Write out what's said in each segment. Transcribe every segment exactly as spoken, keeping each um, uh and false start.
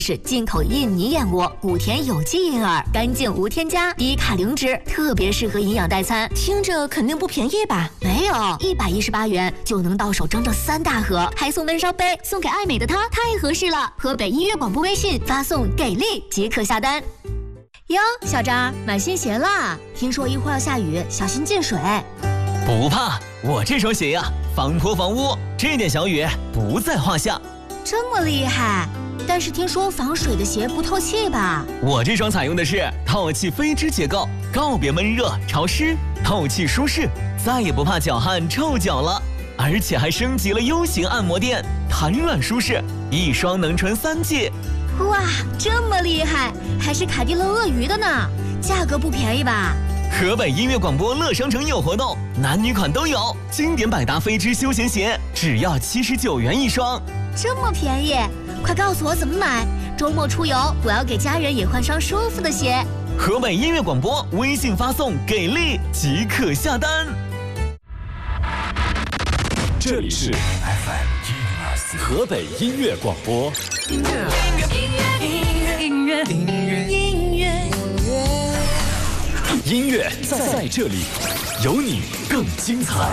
是进口印尼燕窝，谷田有机银耳，干净无添加，低卡零脂，特别适合营养代餐。听着肯定不便宜吧？没有，一百一十八元就能到手整整三大盒，还送温烧杯，送给爱美的她，太合适了。河北音乐广播微信发送“给力”即可下单。哟，小张买新鞋啦？听说一会儿要下雨，小心进水。 不怕，我这双鞋呀，防泼防污，这点小雨不在话下。 这么厉害？但是听说防水的鞋不透气吧？ 我这双采用的是透气飞织结构，告别闷热潮湿，透气舒适，再也不怕脚汗臭脚了。而且还升级了 U 型按摩垫，弹软舒适，一双能穿三季。 哇，这么厉害，还是凯迪乐鳄鱼的呢，价格不便宜吧？ 河北音乐广播乐商城有活动，男女款都有，经典百搭飞织休闲鞋只要七十九元一双， 这么便宜，快告诉我怎么买，周末出游我要给家人也换双舒服的鞋。 河北音乐广播微信发送给力即可下单。 这里是 F M 一零二四河北音乐广播。音乐音乐音乐音乐音乐音乐音乐在在这里，有你更精彩。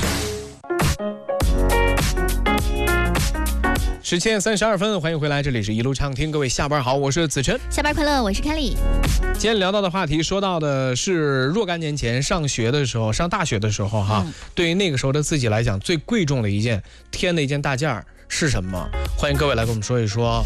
十七点三十二分，欢迎回来，这里是一路畅听，各位下班好，我是子琛。 下班快乐，我是凯里。 今天聊到的话题，说到的是若干年前上学的时候，上大学的时候哈，嗯、对于那个时候的自己来讲，最贵重的一件添的一件大件儿是什么？欢迎各位来跟我们说一说。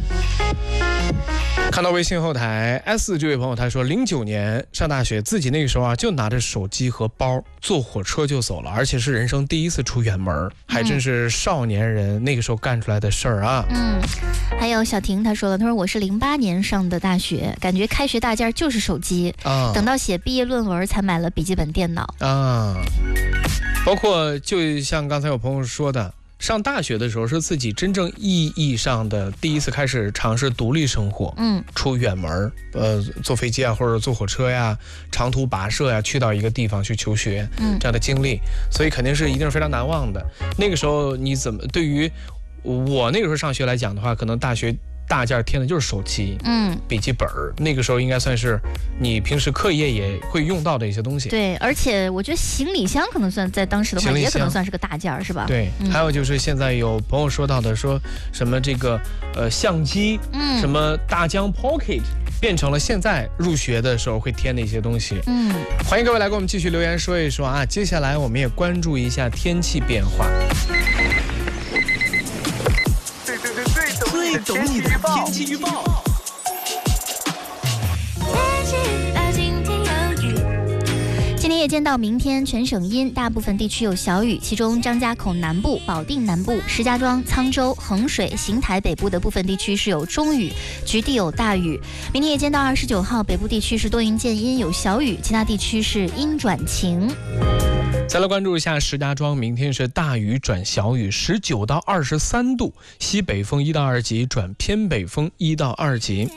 看到微信后台 S 这位朋友，他说零九年上大学，自己那个时候啊就拿着手机和包坐火车就走了，而且是人生第一次出远门，还真是少年人那个时候干出来的事儿啊。 嗯，还有小婷他说了，他说我是零八年上的大学，感觉开学大件就是手机啊，等到写毕业论文才买了笔记本电脑啊。包括就像刚才有朋友说的，上大学的时候是自己真正意义上的第一次开始尝试独立生活，嗯，出远门，呃，坐飞机啊，或者坐火车呀，长途跋涉呀，去到一个地方去求学，嗯，这样的经历，所以肯定是一定是非常难忘的。那个时候你怎么对于我那个时候上学来讲的话，可能大学大件添的就是手机，嗯，笔记本，那个时候应该算是你平时课业也会用到的一些东西。 对，而且我觉得行李箱可能算在当时的话，也可能算是个大件，是吧？ 对、嗯，还有就是现在有朋友说到的，说什么这个呃相机，嗯，什么大疆 Pocket， 变成了现在入学的时候会添的一些东西。嗯，欢迎各位来给我们继续留言说一说啊。接下来我们也关注一下天气变化。 最懂你的天气预报。 今天夜间到明天全省阴，大部分地区有小雨，其中张家口南部、保定南部、石家庄、沧州、衡水、邢台北部的部分地区是有中雨，局地有大雨。明天夜间到二十九号，北部地区是多云见阴有小雨，其他地区是阴转晴。 再来关注一下石家庄，明天是大雨转小雨，十九到二十三度，西北风一到二级转偏北风一到二级。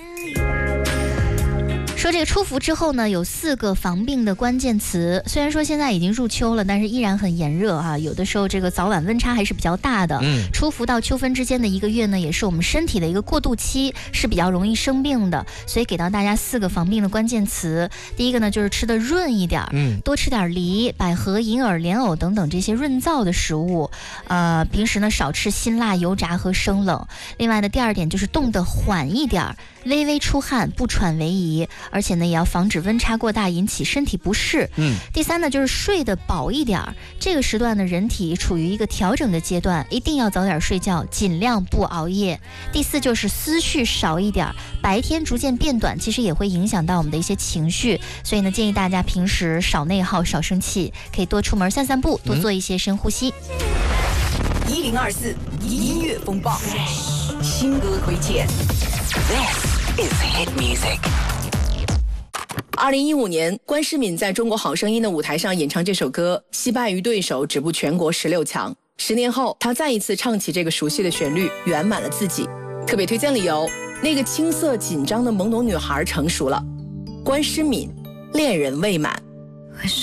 说这个出伏之后呢，有四个防病的关键词。虽然说现在已经入秋了，但是依然很炎热啊，有的时候这个早晚温差还是比较大的。嗯，出伏到秋分之间的一个月呢，也是我们身体的一个过渡期，是比较容易生病的。所以给到大家四个防病的关键词。第一个呢，就是吃的润一点，嗯，多吃点梨、百合、银耳、莲藕等等这些润燥的食物。呃，平时呢少吃辛辣、油炸和生冷。另外呢，第二点就是动得缓一点，微微出汗，不喘为宜。而且呢，也要防止温差过大引起身体不适。嗯，第三呢，就是睡得饱一点。这个时段呢，人体处于一个调整的阶段，一定要早点睡觉，尽量不熬夜。第四就是思绪少一点，白天逐渐变短，其实也会影响到我们的一些情绪。所以呢，建议大家平时少内耗，少生气，可以多出门散散步，多做一些深呼吸。 一零二四音乐风暴，新歌推荐。This is hit music。二零一五年，关诗敏在中国好声音的舞台上演唱这首歌，惜败于对手，止步全国十六强。十年后，她再一次唱起这个熟悉的旋律，圆满了自己。特别推荐理由：那个青涩紧张的懵懂女孩成熟了。关诗敏，恋人未满。